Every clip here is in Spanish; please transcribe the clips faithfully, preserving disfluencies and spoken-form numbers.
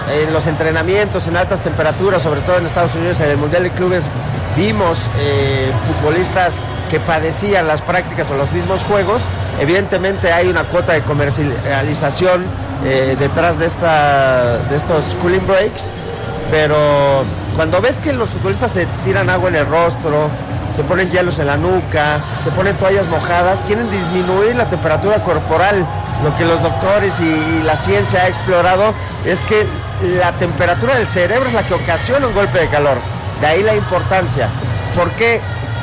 en los entrenamientos, en altas temperaturas, sobre todo en Estados Unidos, en el Mundial de Clubes, vimos eh, futbolistas que padecían las prácticas o los mismos juegos. Evidentemente hay una cuota de comercialización eh, detrás de, esta, de estos cooling breaks, pero cuando ves que los futbolistas se tiran agua en el rostro, se ponen hielos en la nuca, se ponen toallas mojadas, quieren disminuir la temperatura corporal. Lo que los doctores y, y la ciencia ha explorado es que la temperatura del cerebro es la que ocasiona un golpe de calor. De ahí la importancia. ¿Por qué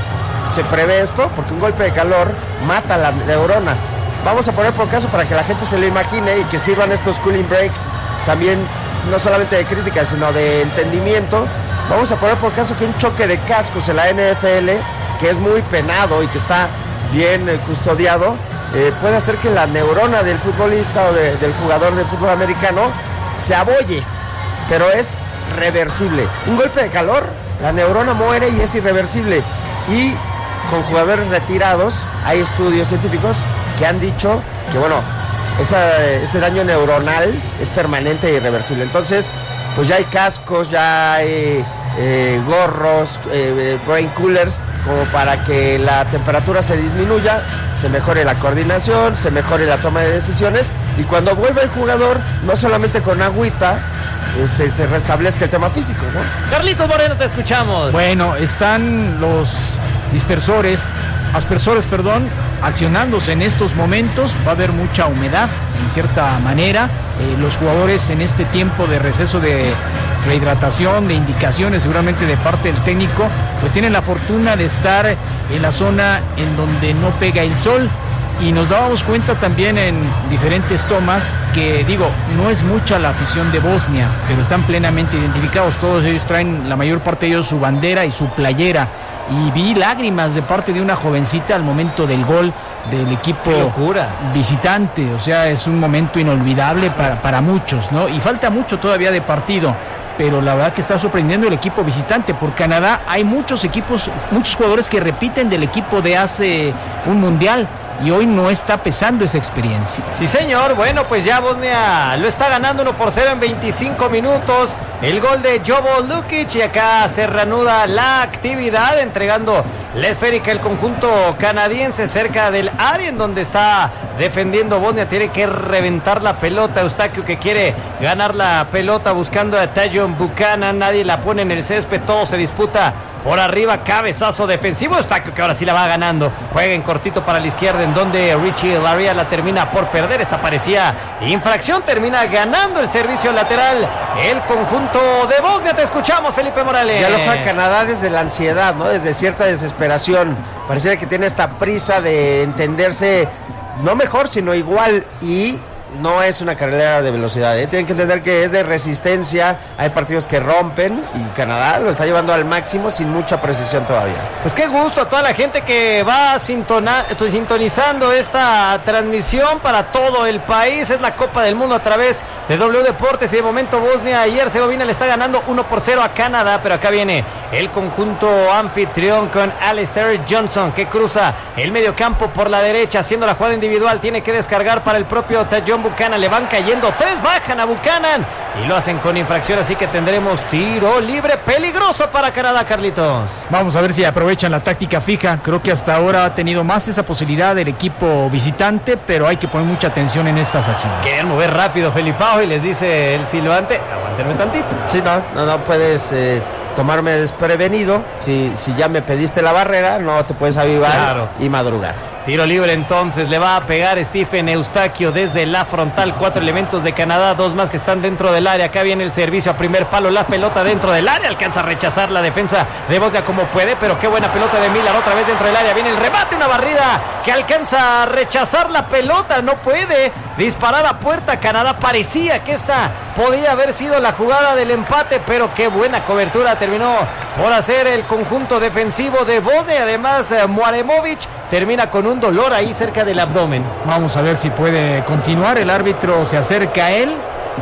se prevé esto? Porque un golpe de calor mata la neurona. Vamos a poner por caso para que la gente se lo imagine y que sirvan estos cooling breaks también, no solamente de crítica, sino de entendimiento. Vamos a poner por caso que un choque de cascos en la N F L, que es muy penado y que está bien eh, custodiado, eh, puede hacer que la neurona del futbolista o de, del jugador de fútbol americano se abolle, pero es reversible. Un golpe de calor, la neurona muere y es irreversible. Y con jugadores retirados hay estudios científicos que han dicho que, bueno, esa, ese daño neuronal es permanente e irreversible. Entonces, pues ya hay cascos, ya hay eh, gorros, eh, brain coolers, como para que la temperatura se disminuya, se mejore la coordinación, se mejore la toma de decisiones, y cuando vuelva el jugador, no solamente con agüita, este, se restablezca el tema físico, ¿no? Carlitos Moreno, te escuchamos. Bueno, están los dispersores, aspersores, perdón, accionándose en estos momentos. Va a haber mucha humedad, en cierta manera. Eh, los jugadores en este tiempo de receso de rehidratación, de indicaciones seguramente de parte del técnico, pues tienen la fortuna de estar en la zona en donde no pega el sol. Y nos dábamos cuenta también en diferentes tomas que, digo, no es mucha la afición de Bosnia, pero están plenamente identificados. Todos ellos traen, la mayor parte de ellos, su bandera y su playera. Y vi lágrimas de parte de una jovencita al momento del gol del equipo visitante. O sea, es un momento inolvidable para, para muchos, ¿no? Y falta mucho todavía de partido, pero la verdad que está sorprendiendo el equipo visitante. Por Canadá hay muchos equipos, muchos jugadores que repiten del equipo de hace un mundial, y hoy no está pesando esa experiencia. Sí, señor. Bueno, pues ya Bosnia lo está ganando uno por cero en veinticinco minutos. El gol de Jovo Lukic, y acá se reanuda la actividad, entregando la esférica el conjunto canadiense cerca del área en donde está defendiendo Bosnia. Tiene que reventar la pelota Eustaquio, que quiere ganar la pelota buscando a Tajon Buchanan. Nadie la pone en el césped, todo se disputa por arriba. Cabezazo defensivo, Eustaquio, que ahora sí la va ganando. Juega en cortito para la izquierda, en donde Richie Laryea la termina por perder. Esta parecía infracción, termina ganando el servicio lateral el conjunto de Bosnia. Te escuchamos, Felipe Morales. Ya lo juega Canadá desde la ansiedad, ¿no? Desde cierta desesperación. Pareciera que tiene esta prisa de entenderse, no mejor, sino igual, y no es una carrera de velocidad, ¿eh? Tienen que entender que es de resistencia. Hay partidos que rompen y Canadá lo está llevando al máximo sin mucha precisión todavía. Pues qué gusto a toda la gente que va sintona, sintonizando esta transmisión para todo el país. Es la Copa del Mundo a través de W Deportes, y de momento Bosnia y Herzegovina le está ganando uno por cero a Canadá, pero acá viene el conjunto anfitrión con Alistair Johnson, que cruza el mediocampo por la derecha haciendo la jugada individual. Tiene que descargar para el propio Tajon Buchanan, le van cayendo tres, bajan a Buchanan y lo hacen con infracción, así que tendremos tiro libre peligroso para Canadá, Carlitos. Vamos a ver si aprovechan la táctica fija. Creo que hasta ahora ha tenido más esa posibilidad el equipo visitante, pero hay que poner mucha atención en estas acciones. Quieren mover rápido Felipao y les dice el silbante, aguántenme tantito. Sí, no, no, no puedes eh, tomarme desprevenido. Si, si ya me pediste la barrera, no te puedes avivar, claro, y madrugar. Tiro libre entonces, le va a pegar Stephen Eustaquio desde la frontal. Cuatro elementos de Canadá, dos más que están dentro del área. Acá viene el servicio a primer palo, la pelota dentro del área. Alcanza a rechazar la defensa de Bosnia como puede, pero qué buena pelota de Miller, otra vez dentro del área. Viene el remate, una barrida que alcanza a rechazar la pelota. No puede disparar a puerta Canadá. Parecía que esta podía haber sido la jugada del empate, pero qué buena cobertura terminó por hacer el conjunto defensivo de Bosnia. Además, Muaremovic termina con un dolor ahí cerca del abdomen. Vamos a ver si puede continuar. El árbitro se acerca a él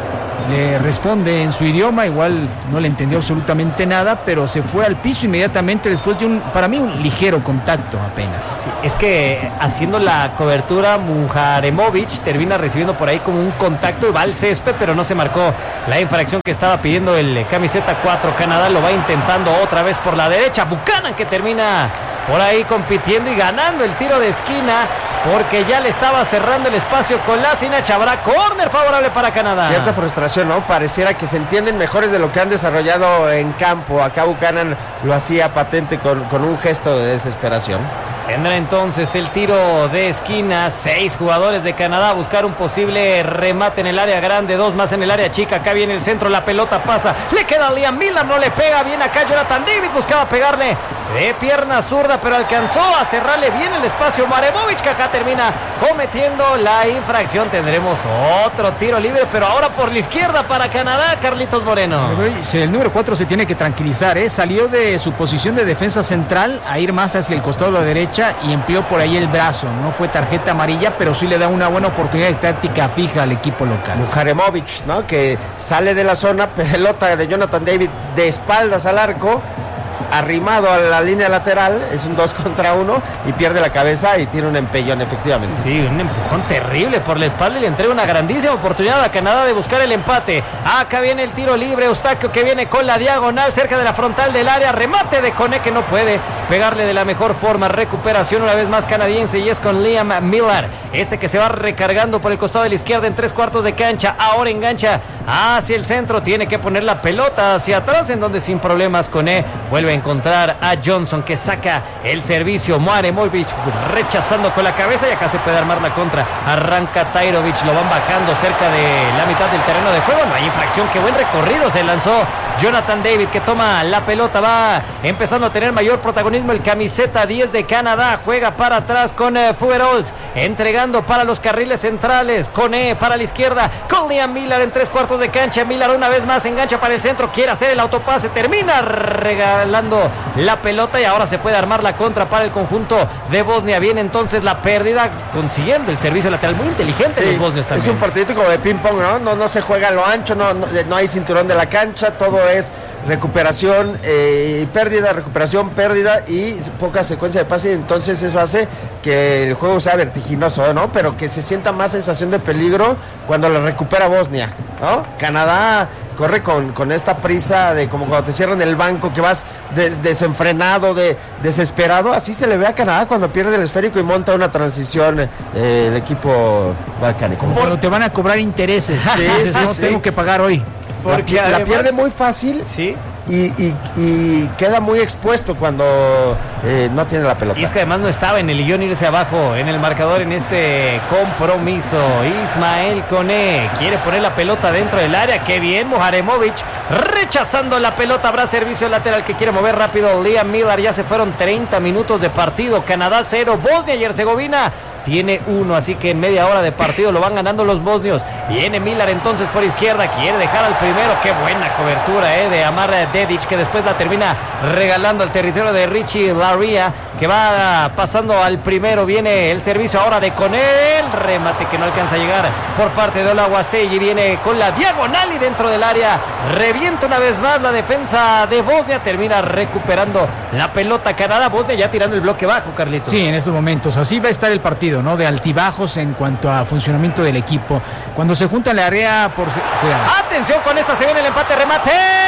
le responde en su idioma, igual no le entendió absolutamente nada, pero se fue al piso inmediatamente después de un, para mí, un ligero contacto apenas. Sí, es que haciendo la cobertura, Muharemovic termina recibiendo por ahí como un contacto y va al césped, pero no se marcó la infracción que estaba pidiendo el camiseta cuatro. Canadá lo va intentando otra vez por la derecha. Buchanan, que termina por ahí compitiendo y ganando el tiro de esquina, porque ya le estaba cerrando el espacio con Lassina. Habrá córner favorable para Canadá. Cierta frustración, ¿no? Pareciera que se entienden mejores de lo que han desarrollado en campo. Acá Buchanan lo hacía patente con, con un gesto de desesperación. Tendrá entonces el tiro de esquina. Seis jugadores de Canadá a buscar un posible remate en el área grande, dos más en el área chica. Acá viene el centro, la pelota pasa, le queda a Liam Miller, no le pega bien acá Jonathan David, buscaba pegarle de pierna zurda, pero alcanzó a cerrarle bien el espacio Muharemovic, que acá termina cometiendo la infracción. Tendremos otro tiro libre, pero ahora por la izquierda para Canadá, Carlitos Moreno. El número cuatro se tiene que tranquilizar, ¿eh? Salió de su posición de defensa central a ir más hacia el costado de la derecha y empleó por ahí el brazo. No fue tarjeta amarilla, pero sí le da una buena oportunidad de táctica fija al equipo local. Muharemovic, ¿no? Que sale de la zona, pelota de Jonathan David de espaldas al arco, arrimado a la línea lateral, es un dos contra uno y pierde la cabeza y tiene un empellón, efectivamente. Sí, un empujón terrible por la espalda y le entrega una grandísima oportunidad a Canadá de buscar el empate. Acá viene el tiro libre, Eustaquio, que viene con la diagonal cerca de la frontal del área, remate de Kone, que no puede pegarle de la mejor forma. Recuperación una vez más canadiense y es con Liam Miller, este que se va recargando por el costado de la izquierda en tres cuartos de cancha. Ahora engancha hacia el centro, tiene que poner la pelota hacia atrás, en donde sin problemas Kone vuelve a encontrar a Johnson, que saca el servicio. Muharemovic rechazando con la cabeza y acá se puede armar la contra. Arranca Tairovic, lo van bajando cerca de la mitad del terreno de juego. No hay infracción, qué buen recorrido se lanzó Jonathan David, que toma la pelota, va empezando a tener mayor protagonismo el camiseta diez de Canadá. Juega para atrás con eh, Fugerols, entregando para los carriles centrales. Kone para la izquierda con Liam Miller en tres cuartos de cancha. Miller una vez más engancha para el centro, quiere hacer el autopase, termina regalando la pelota y ahora se puede armar la contra para el conjunto de Bosnia. Viene entonces la pérdida, consiguiendo el servicio lateral muy inteligente. Sí, los bosnios también. Es un partidito como de ping pong, ¿no? No, no se juega a lo ancho, no, no, no hay cinturón de la cancha, todo es recuperación eh, y pérdida, recuperación, pérdida y poca secuencia de pase. Entonces eso hace que el juego sea vertiginoso, ¿no? Pero que se sienta más sensación de peligro cuando lo recupera Bosnia, ¿no? Canadá corre con, con esta prisa de como cuando te cierran el banco, que vas des, desenfrenado, de, desesperado. Así se le ve a Canadá cuando pierde el esférico y monta una transición eh, el equipo balcánico. Cuando te van a cobrar intereses. Sí, sí, no sí. tengo que pagar hoy. Porque la, además, la pierde muy fácil. Sí. Y, y, y queda muy expuesto cuando eh, no tiene la pelota. Y es que además no estaba en el guión irse abajo en el marcador en este compromiso. Ismael Kone quiere poner la pelota dentro del área. Qué bien, Muharemovic rechazando la pelota. Habrá servicio lateral que quiere mover rápido Liam Miller. Ya se fueron treinta minutos de partido. Canadá cero, Bosnia y Herzegovina tiene uno, así que en media hora de partido lo van ganando los bosnios. Viene Miller entonces por izquierda, quiere dejar al primero. Qué buena cobertura eh, de Amar Dedic, que después la termina regalando al territorio de Richie Laryea, que va pasando al primero. Viene el servicio ahora de Conel, remate que no alcanza a llegar por parte de Olajuasey, y viene con la diagonal y dentro del área revienta una vez más la defensa de Bosnia. Termina recuperando la pelota Canadá. Bosnia ya tirando el bloque bajo, Carlitos. Sí, en estos momentos así va a estar el partido, ¿no? De altibajos en cuanto a funcionamiento del equipo. Cuando se junta la área por... Cuidado. Atención con esta, se viene el empate, remate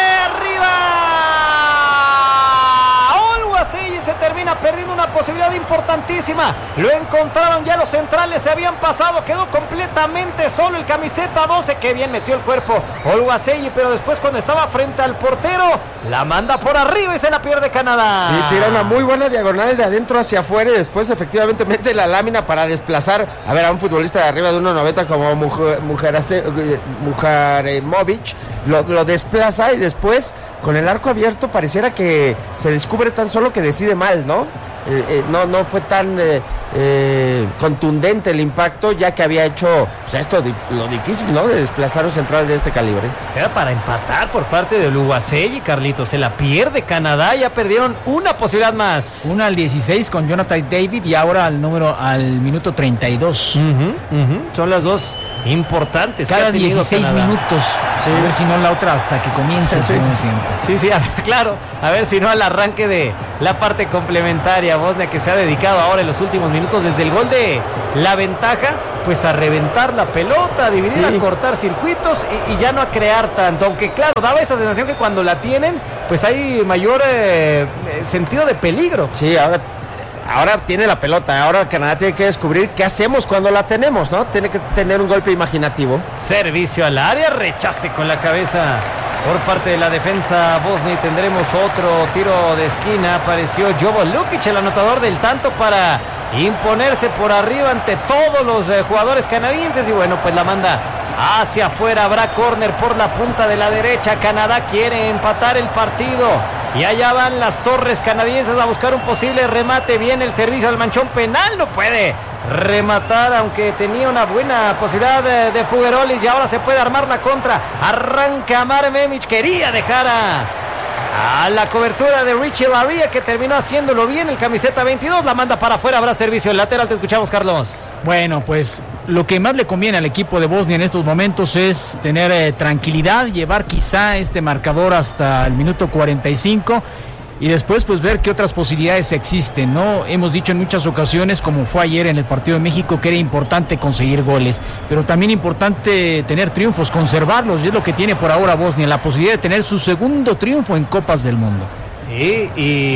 arriba. Olguasey se termina perdiendo una posibilidad importantísima. Lo encontraron ya los centrales, se habían pasado, quedó completamente solo el camiseta doce. Que bien metió el cuerpo Olguasey, pero después cuando estaba frente al portero la manda por arriba y se la pierde Canadá. Sí, tira una muy buena diagonal de adentro hacia afuera y después efectivamente mete la lámina para desplazar a ver a un futbolista de arriba de uno noventa como Muharemovic. Lo, lo desplaza y después con el arco abierto pareciera que se descubre tan solo que decide mal, ¿no? Eh, eh, no, no fue tan eh, eh, contundente el impacto, ya que había hecho pues, esto lo difícil, ¿no? De desplazar un central de este calibre. Era para empatar por parte de Olguasey, Carlitos. Se la pierde Canadá, ya perdieron una posibilidad más. Una al dieciséis con Jonathan David y ahora al número al minuto treinta y dos. Uh-huh, uh-huh. Son las dos importantes. Cada que ha tenido dieciséis Canadá. minutos. Sí. A ver si no la otra hasta que comience el sí. segundo tiempo. Sí, sí, a ver, claro. A ver si no al arranque de la parte complementaria. Bosnia que se ha dedicado ahora en los últimos minutos desde el gol de la ventaja, pues a reventar la pelota, a dividir, sí. a cortar circuitos y, y ya no a crear tanto. Aunque claro, daba esa sensación que cuando la tienen, pues hay mayor eh, sentido de peligro. Sí, ahora... Ahora tiene la pelota, ahora Canadá tiene que descubrir qué hacemos cuando la tenemos, ¿no? Tiene que tener un golpe imaginativo. Servicio al área, rechace con la cabeza por parte de la defensa bosnia y tendremos otro tiro de esquina. Apareció Jovo Lukic, el anotador del tanto para imponerse por arriba ante todos los eh, jugadores canadienses y bueno, pues la manda hacia afuera. Habrá córner por la punta de la derecha. Canadá quiere empatar el partido. Y allá van las torres canadienses a buscar un posible remate. Viene el servicio al manchón penal. No puede rematar, aunque tenía una buena posibilidad de, de Figuerolis. Y ahora se puede armar la contra. Arranca Mar Memic. Quería dejar a, a la cobertura de Richie Laryea, que terminó haciéndolo bien. El camiseta veintidós la manda para afuera. Habrá servicio en lateral. Te escuchamos, Carlos. Bueno, pues lo que más le conviene al equipo de Bosnia en estos momentos es tener eh, tranquilidad, llevar quizá este marcador hasta el minuto cuarenta y cinco y después pues ver qué otras posibilidades existen, ¿no? Hemos dicho en muchas ocasiones, como fue ayer en el partido de México, que era importante conseguir goles, pero también importante tener triunfos, conservarlos, y es lo que tiene por ahora Bosnia, la posibilidad de tener su segundo triunfo en Copas del Mundo. Sí,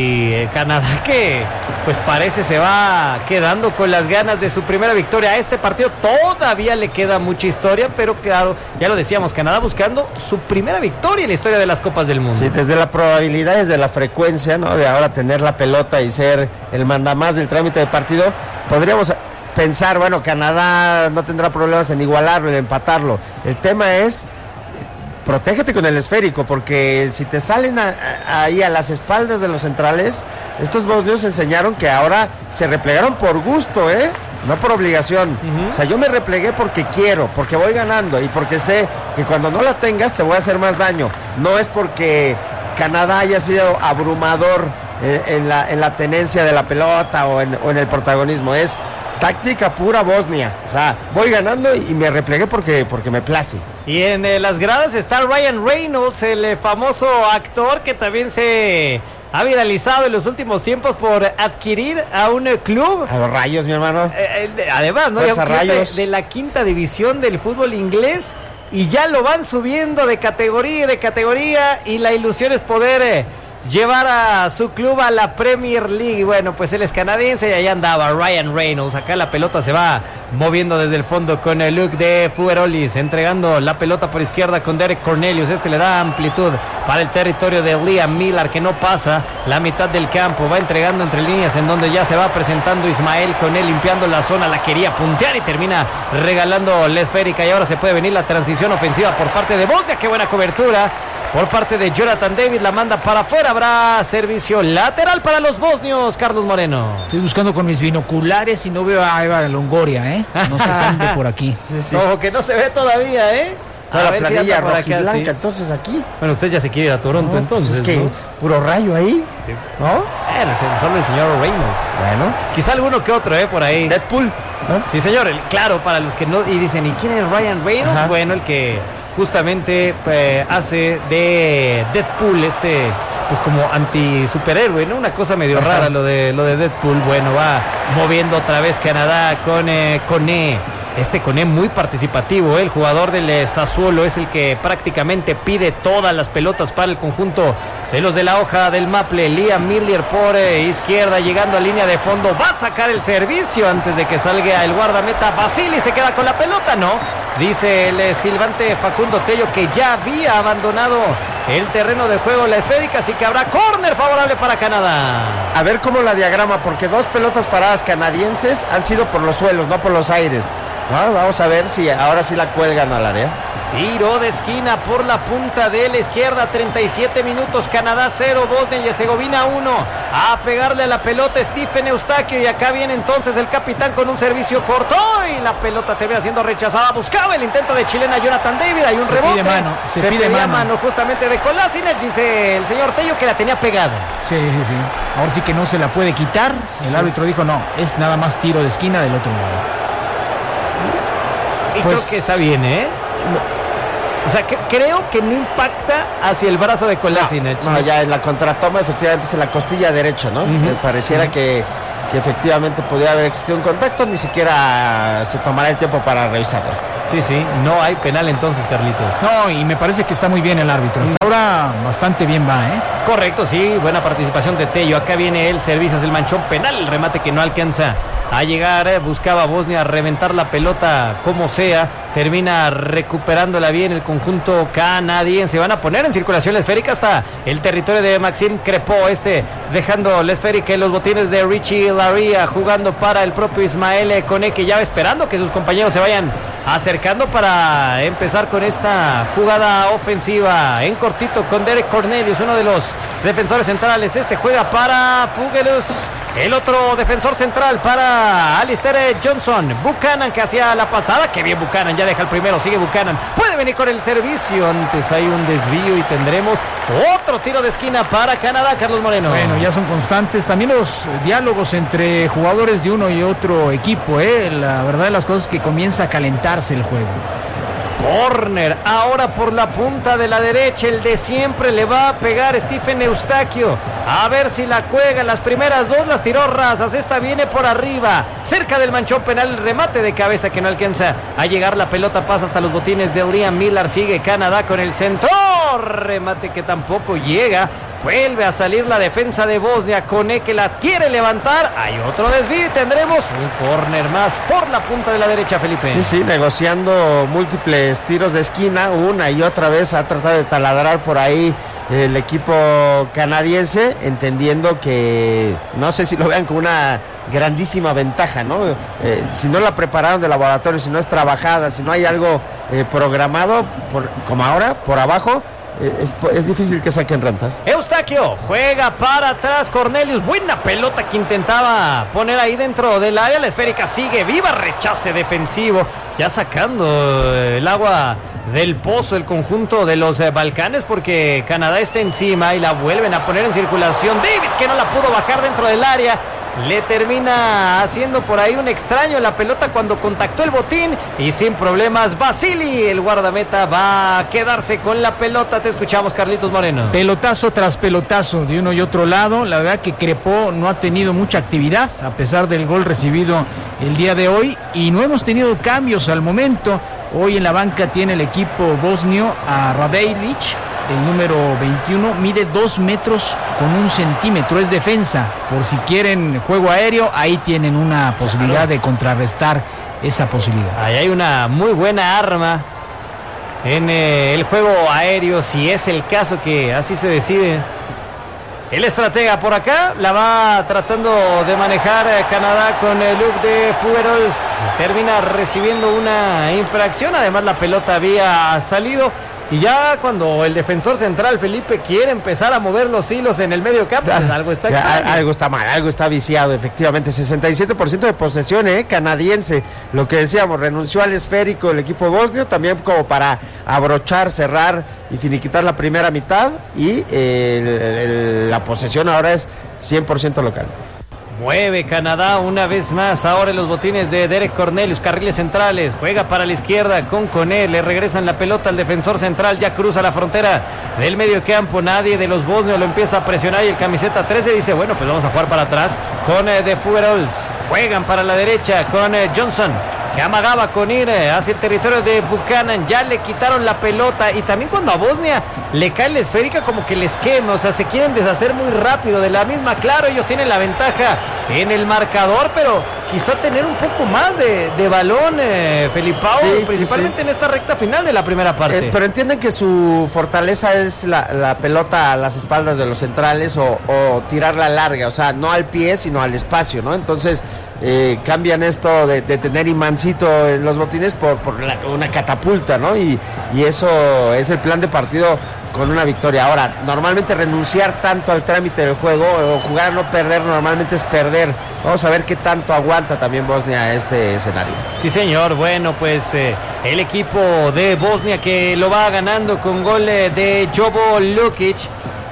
y Canadá que pues parece se va quedando con las ganas de su primera victoria. A este partido todavía le queda mucha historia, pero claro, ya lo decíamos, Canadá buscando su primera victoria en la historia de las Copas del Mundo. Sí, desde la probabilidad, desde la frecuencia, ¿no? De ahora tener la pelota y ser el mandamás del trámite de partido, podríamos pensar, bueno, Canadá no tendrá problemas en igualarlo, en empatarlo. El tema es... protégete con el esférico, porque si te salen a, a, ahí a las espaldas de los centrales, estos bosnios enseñaron que ahora se replegaron por gusto, ¿eh? No por obligación. Uh-huh. O sea, yo me replegué porque quiero, porque voy ganando y porque sé que cuando no la tengas te voy a hacer más daño. No es porque Canadá haya sido abrumador en, en, la, en la tenencia de la pelota o en, o en el protagonismo, es táctica pura Bosnia. O sea, voy ganando y me replegué porque, porque me place. Y en eh, las gradas está Ryan Reynolds, el eh, famoso actor que también se ha viralizado en los últimos tiempos por adquirir a un eh, club. A los Rayos, mi hermano. Eh, eh, además, ¿no? Fuerza, de, Rayos. De, de la quinta división del fútbol inglés y ya lo van subiendo de categoría y de categoría y la ilusión es poder... Eh, llevar a su club a la Premier League. Bueno, pues él es canadiense y ahí andaba Ryan Reynolds. Acá la pelota se va moviendo desde el fondo con el look de Figuerolis, entregando la pelota por izquierda con Derek Cornelius. Este le da amplitud para el territorio de Liam Miller, que no pasa la mitad del campo. Va entregando entre líneas en donde ya se va presentando Ismael con él, limpiando la zona. La quería puntear y termina regalando la esférica. Y ahora se puede venir la transición ofensiva por parte de Bosnia. Qué buena cobertura por parte de Jonathan David, la manda para afuera. Habrá servicio lateral para los bosnios, Carlos Moreno. Estoy buscando con mis binoculares y no veo a Eva Longoria, ¿eh? No se sale por aquí. Sí, sí. Ojo que no se ve todavía, ¿eh? Toda la planilla si rojiblanca, sí. Entonces aquí. Bueno, usted ya se quiere ir a Toronto, no, entonces. Pues es que ¿no? Puro rayo ahí, sí. ¿no? Bueno, solo el señor Reynolds. Bueno. Quizá alguno que otro, ¿eh? Por ahí. Deadpool, ¿no? Sí, señor. El, claro, para los que no... Y dicen, ¿y quién es Ryan Reynolds? Ajá. Bueno, el que... justamente eh, hace de Deadpool este pues como anti superhéroe, ¿no? Una cosa medio Ajá. rara lo de lo de Deadpool. Bueno, va moviendo otra vez Canadá con eh, Koné. Este Koné muy participativo, ¿eh? El jugador del eh, Sassuolo es el que prácticamente pide todas las pelotas para el conjunto de los de la hoja del Maple. Liam Miller por eh, izquierda, llegando a línea de fondo, va a sacar el servicio antes de que salga el guardameta. Basili se queda con la pelota, ¿no? Dice el eh, silbante Facundo Tello que ya había abandonado el terreno de juego la esférica, así que habrá córner favorable para Canadá. A ver cómo la diagrama, porque dos pelotas paradas canadienses han sido por los suelos, no por los aires. Ah, vamos a ver si ahora sí la cuelgan al área. Tiro de esquina por la punta de la izquierda, treinta y siete minutos, Canadá cero, Bosnia y Herzegovina uno. A pegarle a la pelota Stephen Eustaquio y acá viene entonces el capitán con un servicio corto y la pelota termina siendo rechazada. Buscaba el intento de chilena Jonathan David, hay un se rebote. Pide mano, se, se pide mano. mano justamente de Kolasinac, dice el señor Tello que la tenía pegada. Sí, sí, sí. Ahora sí que no se la puede quitar. El sí. árbitro dijo no, es nada más tiro de esquina del otro lado. y Pues, creo que está bien, ¿eh? O sea, que, creo que no impacta hacia el brazo de Kolasinac. No, no, ya en la contratoma efectivamente es en la costilla derecha, ¿no? Uh-huh. Me pareciera uh-huh. que, que efectivamente podría haber existido un contacto, ni siquiera se tomará el tiempo para revisarlo. Sí, sí, no hay penal entonces, Carlitos. No, y me parece que está muy bien el árbitro. Hasta ahora bastante bien va, ¿eh? Correcto, sí, buena participación de Tello. Acá viene el servicio del manchón penal, el remate que no alcanza a llegar, eh, buscaba Bosnia reventar la pelota como sea, termina recuperándola bien el conjunto canadiense. Van a poner en circulación la esférica hasta el territorio de Maxime Crepeau, este dejando la esférica en los botines de Richie Laryea, jugando para el propio Ismael Koné, que ya va esperando que sus compañeros se vayan acercando para empezar con esta jugada ofensiva en cortito con Derek Cornelius, uno de los defensores centrales. Este juega para Fugelus, el otro defensor central para Alistair Johnson. Buchanan que hacía la pasada, que bien Buchanan, ya deja el primero, sigue Buchanan, puede venir con el servicio, antes hay un desvío y tendremos otro tiro de esquina para Canadá, Carlos Moreno. Bueno, ya son constantes también los diálogos entre jugadores de uno y otro equipo, ¿eh? La verdad de las cosas es que comienza a calentarse el juego. Corner, ahora por la punta de la derecha, el de siempre le va a pegar Stephen Eustaquio, a ver si la juega. Las primeras dos las tiró rasas, esta viene por arriba, cerca del manchón penal, el remate de cabeza que no alcanza a llegar, la pelota pasa hasta los botines de Liam Miller, sigue Canadá con el centro, remate que tampoco llega. Vuelve a salir la defensa de Bosnia, Koné que la quiere levantar, hay otro desvío y tendremos un córner más por la punta de la derecha, Felipe. Sí, sí, negociando múltiples tiros de esquina, una y otra vez ha tratado de taladrar por ahí el equipo canadiense, entendiendo que no sé si lo vean como una grandísima ventaja, ¿no? Eh, si no la prepararon de laboratorio, si no es trabajada, si no hay algo eh, programado, por, como ahora, por abajo, Es, es difícil que saquen rentas. Eustaquio juega para atrás, Cornelius, buena pelota que intentaba poner ahí dentro del área, la esférica sigue viva, rechace defensivo, ya sacando el agua del pozo el conjunto de los Balcanes, porque Canadá está encima y la vuelven a poner en circulación. David, que no la pudo bajar dentro del área, le termina haciendo por ahí un extraño la pelota cuando contactó el botín y sin problemas Vasily, el guardameta, va a quedarse con la pelota. Te escuchamos, Carlitos Moreno. Pelotazo tras pelotazo de uno y otro lado. La verdad que Crepeau no ha tenido mucha actividad a pesar del gol recibido el día de hoy y no hemos tenido cambios al momento. Hoy en la banca tiene el equipo bosnio a Radejlic, el número veintiuno, mide dos metros con un centímetro, es defensa. Por si quieren juego aéreo, ahí tienen una posibilidad de contrarrestar esa posibilidad. Ahí hay una muy buena arma en eh, el juego aéreo, si es el caso que así se decide. El estratega por acá la va tratando de manejar eh, Canadá con el look de Fugerols. Termina recibiendo una infracción, además la pelota había salido. Y ya cuando el defensor central, Felipe, quiere empezar a mover los hilos en el medio campo, pues algo está extraño. Algo está mal, algo está viciado, efectivamente. sesenta y siete por ciento de posesión eh, canadiense. Lo que decíamos, renunció al esférico el equipo bosnio, también como para abrochar, cerrar y finiquitar la primera mitad. Y eh, el, el, la posesión ahora es cien por ciento local. Mueve Canadá una vez más, ahora en los botines de Derek Cornelius, carriles centrales, juega para la izquierda con Koné, le regresan la pelota al defensor central, ya cruza la frontera del medio campo, nadie de los bosnios lo empieza a presionar y el camiseta trece dice, bueno, pues vamos a jugar para atrás con eh, de Fugerols, juegan para la derecha con eh, Johnson, que amagaba con ir eh, hacia el territorio de Buchanan, ya le quitaron la pelota y también cuando a Bosnia le cae la esférica como que les quema, o sea, se quieren deshacer muy rápido de la misma, claro, ellos tienen la ventaja en el marcador, pero quizá tener un poco más de, de balón, eh, Felipao, sí, principalmente sí, sí. en esta recta final de la primera parte. Eh, pero entienden que su fortaleza es la, la pelota a las espaldas de los centrales o, o tirarla larga, o sea, no al pie, sino al espacio, ¿no? Entonces, Eh, cambian esto de, de tener imancito en los botines por, por la, una catapulta, ¿no? Y, y eso es el plan de partido con una victoria. Ahora, normalmente renunciar tanto al trámite del juego o jugar a no perder, normalmente es perder. Vamos a ver qué tanto aguanta también Bosnia este escenario. Sí, señor. Bueno, pues eh, el equipo de Bosnia que lo va ganando con gol eh, de Jovo Lukic.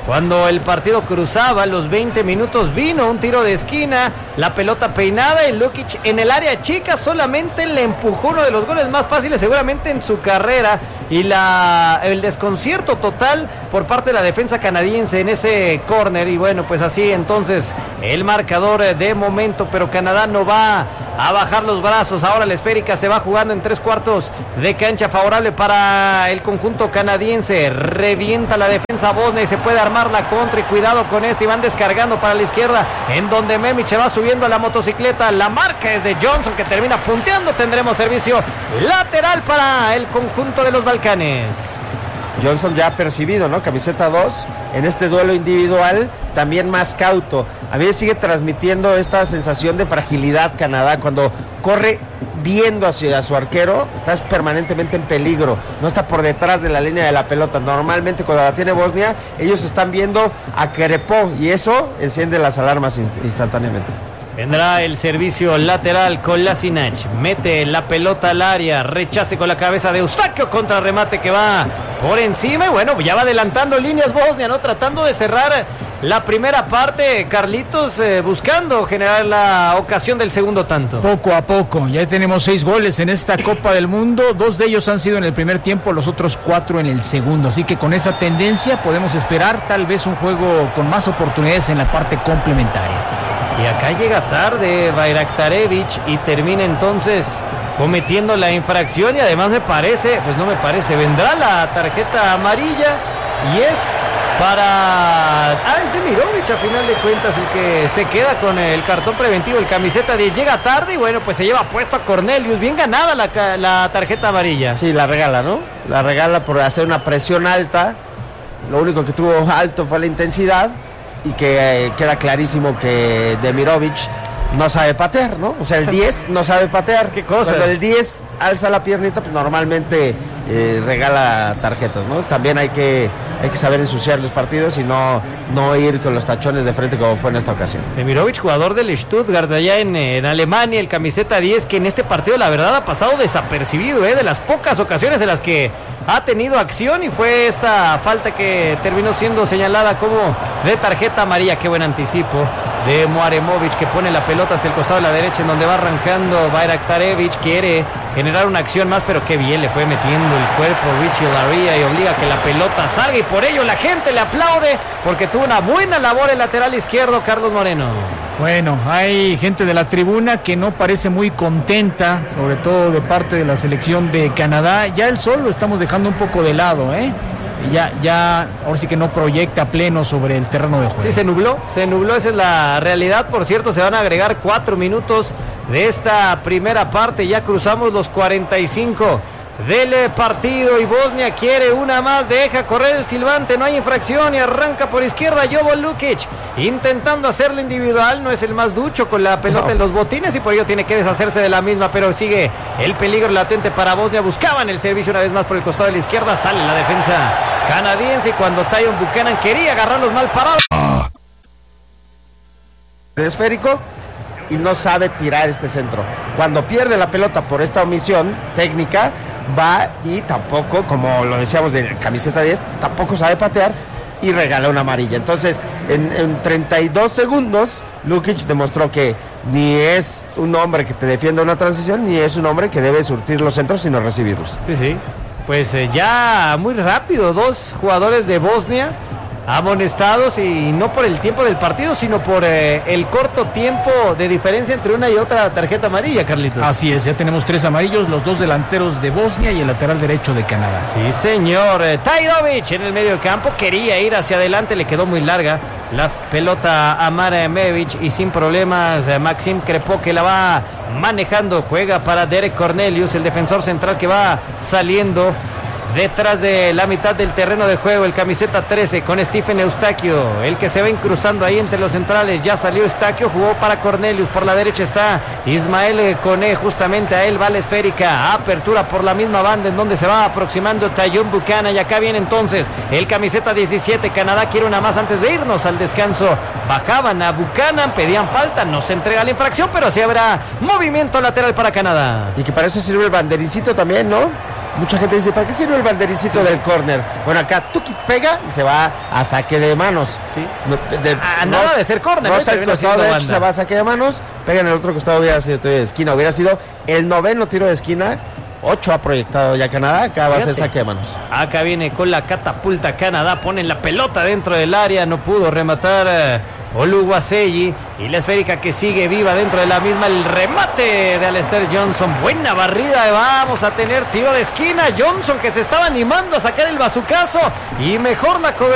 Cuando el partido cruzaba los veinte minutos, vino un tiro de esquina, la pelota peinada y Lukic en el área chica solamente le empujó uno de los goles más fáciles seguramente en su carrera, y la, el desconcierto total por parte de la defensa canadiense en ese córner. Y bueno, pues así entonces el marcador de momento, pero Canadá no va a bajar los brazos. Ahora la esférica se va jugando en tres cuartos de cancha, favorable para el conjunto canadiense. Revienta la defensa bosnia y se puede armar la contra, y cuidado con este, y van descargando para la izquierda, en donde Memic se va subiendo a la motocicleta. La marca es de Johnson, que termina punteando. Tendremos servicio lateral para el conjunto de los Balcanes. Johnson ya ha percibido, ¿no? Camiseta dos, en este duelo individual, también más cauto. A mí sigue transmitiendo esta sensación de fragilidad Canadá. Cuando corre viendo hacia su arquero, estás permanentemente en peligro, no está por detrás de la línea de la pelota. Normalmente cuando la tiene Bosnia, ellos están viendo a Kerepó, y eso enciende las alarmas instantáneamente. Vendrá el servicio lateral con Lasinac, mete la pelota al área, rechace con la cabeza de Eustaquio, contra remate que va por encima, y bueno, ya va adelantando líneas Bosnia, ¿no? Tratando de cerrar la primera parte, Carlitos, eh, buscando generar la ocasión del segundo tanto. Poco a poco, ya tenemos seis goles en esta Copa del Mundo, dos de ellos han sido en el primer tiempo, los otros cuatro en el segundo, así que con esa tendencia podemos esperar tal vez un juego con más oportunidades en la parte complementaria. Y acá llega tarde Bayraktarevic y termina entonces cometiendo la infracción, y además me parece, pues no me parece, vendrá la tarjeta amarilla, y es para... Ah, es Demirovic a final de cuentas el que se queda con el cartón preventivo, el camiseta diez, llega tarde y bueno, pues se lleva puesto a Cornelius, bien ganada la, la tarjeta amarilla. Sí, la regala, ¿no? La regala por hacer una presión alta, lo único que tuvo alto fue la intensidad, y que eh, queda clarísimo que Demirovic no sabe patear, ¿no? O sea, el diez no sabe patear. ¿Qué cosa? Cuando el diez alza la piernita, pues normalmente eh, regala tarjetas, ¿no? También hay que, hay que saber ensuciar los partidos y no, no ir con los tachones de frente como fue en esta ocasión. Demirovic, jugador del Stuttgart allá en, en Alemania, el camiseta diez, que en este partido la verdad ha pasado desapercibido, ¿eh? De las pocas ocasiones en las que ha tenido acción, y fue esta falta que terminó siendo señalada como de tarjeta amarilla. Qué buen anticipo de Muaremovic, que pone la pelota hacia el costado de la derecha, en donde va arrancando Bayraktarevic, quiere generar una acción más, pero qué bien le fue metiendo el cuerpo Richie Laryea y obliga a que la pelota salga, y por ello la gente le aplaude porque tuvo una buena labor el lateral izquierdo Carlos Moreno. Bueno, hay gente de la tribuna que no parece muy contenta, sobre todo de parte de la selección de Canadá. Ya el sol lo estamos dejando un poco de lado, ¿eh? Ya, ya, ahora sí que no proyecta pleno sobre el terreno de juego. Sí, se nubló, se nubló, esa es la realidad. Por cierto, se van a agregar cuatro minutos de esta primera parte. Ya cruzamos los cuarenta y cinco del partido, y Bosnia quiere una más, deja correr el silbante, no hay infracción, y arranca por izquierda Jovo Lukic, intentando hacerlo individual. No es el más ducho con la pelota no. en los botines, y por ello tiene que deshacerse de la misma, pero sigue el peligro latente para Bosnia. Buscaban el servicio una vez más por el costado de la izquierda, sale la defensa canadiense, y cuando Tyon Buchanan quería agarrarlos mal parados. El esférico, y no sabe tirar este centro. Cuando pierde la pelota por esta omisión técnica, va y tampoco, como lo decíamos de camiseta diez, tampoco sabe patear, y regala una amarilla. Entonces, en, en treinta y dos segundos, Lukic demostró que ni es un hombre que te defienda una transición, ni es un hombre que debe surtir los centros, sino recibirlos. Sí, sí. Pues eh, ya muy rápido, dos jugadores de Bosnia amonestados, y no por el tiempo del partido, sino por eh, el corto tiempo de diferencia entre una y otra tarjeta amarilla, Carlitos. Así es, ya tenemos tres amarillos, los dos delanteros de Bosnia y el lateral derecho de Canadá. Sí, señor. eh, Tajdovic en el medio de campo, quería ir hacia adelante, le quedó muy larga la pelota a Muaremovic, y sin problemas eh, Maxim Crépeau, que la va manejando, juega para Derek Cornelius, el defensor central que va saliendo detrás de la mitad del terreno de juego, el camiseta trece con Stephen Eustaquio, el que se va incrustando ahí entre los centrales. Ya salió Eustaquio, jugó para Cornelius, por la derecha está Ismael Koné, justamente a él va la esférica, apertura por la misma banda en donde se va aproximando Tyon Buchanan, y acá viene entonces el camiseta diecisiete, Canadá quiere una más antes de irnos al descanso. Bajaban a Buchanan, pedían falta, no se entrega la infracción, pero sí habrá movimiento lateral para Canadá. Y que para eso sirve el banderincito también, ¿no? mucha gente dice, ¿para qué sirve el banderincito sí, del sí. córner? Bueno, acá Tuki pega y se va a saque de manos. Sí. No, de, a no, nada de ser córner. No, al costado derecho se va a saque de manos, pega en el otro costado, hubiera sido tiro de esquina, hubiera sido el noveno tiro de esquina. Ocho ha proyectado ya Canadá, acá va Fíjate. a ser saque de manos. Acá viene con la catapulta Canadá, ponen la pelota dentro del área, no pudo rematar eh, Oluwaseyi, y la esférica que sigue viva dentro de la misma, el remate de Alistair Johnson, buena barrida, vamos a tener tiro de esquina, Johnson que se estaba animando a sacar el bazucazo, y mejor la cobertura.